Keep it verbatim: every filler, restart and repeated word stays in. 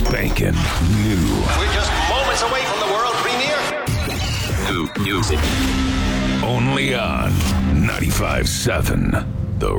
spanking new. We're just moments away from the world premiere. New music. Only on ninety-five seven.